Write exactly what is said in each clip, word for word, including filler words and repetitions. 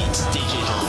It's digital.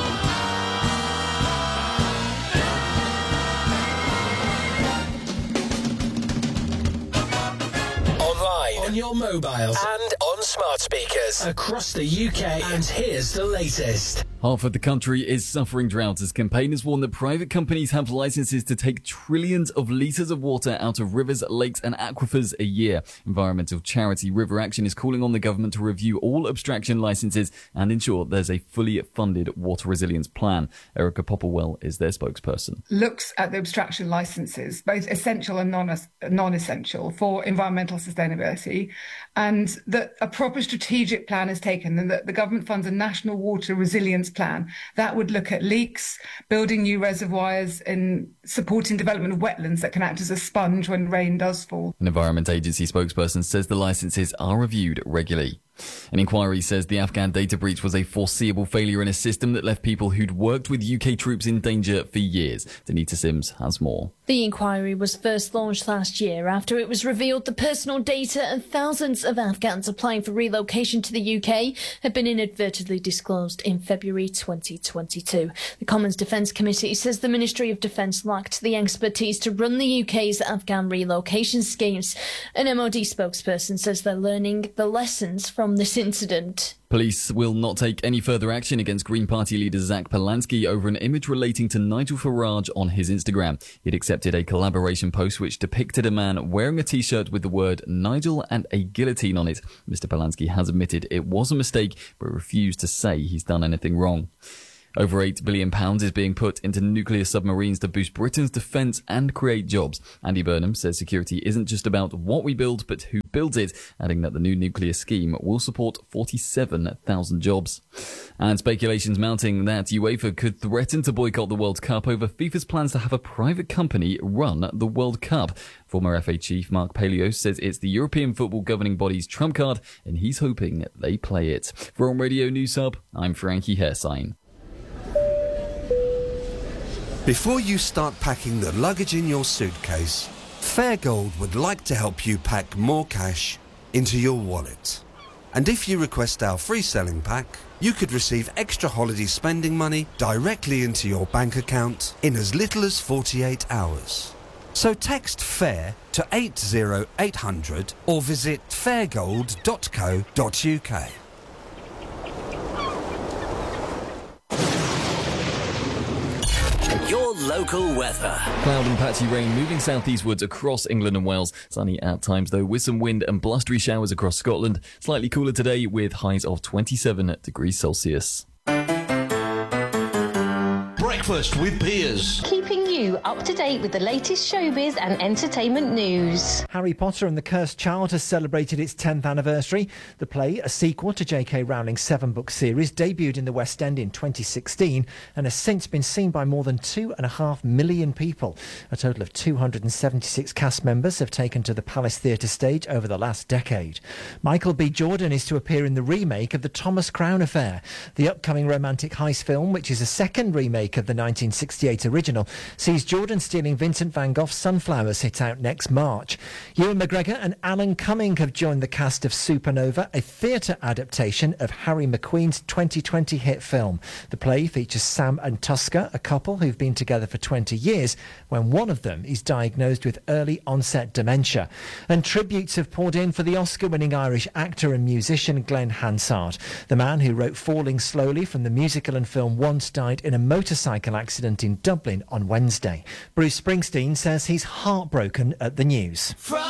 On your mobiles and on smart speakers across the U K. And here's the latest. Half of the country is suffering drought as campaigners warn that private companies have licenses to take trillions of litres of water out of rivers, lakes and aquifers a year. Environmental charity River Action is calling on the government to review all abstraction licenses and ensure there's a fully funded water resilience plan. Erica Popplewell is their spokesperson. Looks at the abstraction licenses, both essential and non- non-essential for environmental sustainability, and that a proper strategic plan is taken and that the government funds a national water resilience plan that would look at leaks, building new reservoirs and supporting development of wetlands that can act as a sponge when rain does fall. An Environment Agency spokesperson says the licenses are reviewed regularly. An inquiry says the Afghan data breach was a foreseeable failure in a system that left people who'd worked with U K troops in danger for years. Danita Sims has more. The inquiry was first launched last year after it was revealed the personal data of thousands of Afghans applying for relocation to the U K had been inadvertently disclosed in February twenty twenty-two. The Commons Defence Committee says the Ministry of Defence lacked the expertise to run the U K's Afghan relocation schemes. An M O D spokesperson says they're learning the lessons from this incident. Police will not take any further action against Green Party leader Zach Polanski over an image relating to Nigel Farage on his Instagram. He'd accepted a collaboration post which depicted a man wearing a t-shirt with the word Nigel and a guillotine on it. Mister Polanski has admitted it was a mistake, but refused to say he's done anything wrong. Over eight billion pounds is being put into nuclear submarines to boost Britain's defence and create jobs. Andy Burnham says security isn't just about what we build, but who builds it, adding that the new nuclear scheme will support forty-seven thousand jobs. And speculations mounting that UEFA could threaten to boycott the World Cup over FIFA's plans to have a private company run the World Cup. Former F A chief Mark Palios says it's the European football governing body's trump card, and he's hoping they play it. From Radio News Hub, I'm Frankie Hairsign. Before you start packing the luggage in your suitcase, Fairgold would like to help you pack more cash into your wallet. And if you request our free selling pack, you could receive extra holiday spending money directly into your bank account in as little as forty-eight hours. So text FAIR to eight zero eight hundred or visit fairgold dot co dot uk. Your local weather. Cloud and patchy rain moving southeastwards across England and Wales. Sunny at times though, with some wind and blustery showers across Scotland. Slightly cooler today with highs of twenty-seven degrees Celsius. Breakfast with Piers. Keeping you up to date with the latest showbiz and entertainment news. Harry Potter and the Cursed Child has celebrated its tenth anniversary. The play, a sequel to J K Rowling's seven-book series, debuted in the West End in twenty sixteen and has since been seen by more than two and a half million people. A total of two hundred seventy-six cast members have taken to the Palace Theatre stage over the last decade. Michael B. Jordan is to appear in the remake of The Thomas Crown Affair. The upcoming romantic heist film, which is a second remake of the nineteen sixty-eight original, sees Jordan stealing Vincent van Gogh's Sunflowers, hit out next March. Ewan McGregor and Alan Cumming have joined the cast of Supernova, a theatre adaptation of Harry McQueen's twenty twenty hit film. The play features Sam and Tuska, a couple who've been together for twenty years, when one of them is diagnosed with early onset dementia. And tributes have poured in for the Oscar-winning Irish actor and musician Glenn Hansard. The man who wrote Falling Slowly from the musical and film Once died in a motorcycle accident in Dublin on Wednesday. Bruce Springsteen says he's heartbroken at the news.